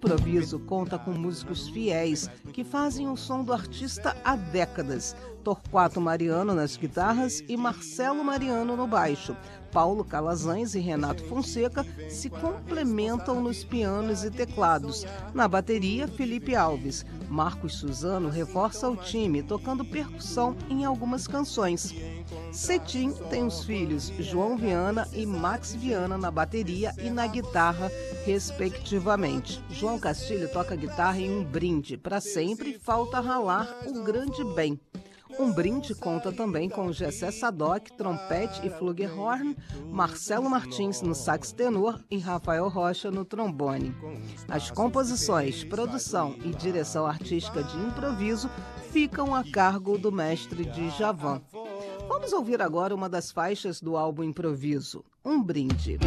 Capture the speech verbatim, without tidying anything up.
Improviso conta com músicos fiéis que fazem o som do artista há décadas. Torquato Mariano nas guitarras e Marcelo Mariano no baixo. Paulo Calazans e Renato Fonseca se complementam nos pianos e teclados. Na bateria, Felipe Alves. Marcos Suzano reforça o time, tocando percussão em algumas canções. Cetim tem os filhos João Viana e Max Viana na bateria e na guitarra, respectivamente. João Castilho toca guitarra em Um Brinde, Pra Sempre Falta Ralar o Grande Bem. Um Brinde conta também com Gessé Sadoc, trompete e flugelhorn, Marcelo Martins no sax tenor e Rafael Rocha no trombone. As composições, produção e direção artística de Improviso ficam a cargo do mestre Djavan. Vamos ouvir agora uma das faixas do álbum Improviso, Um Brinde.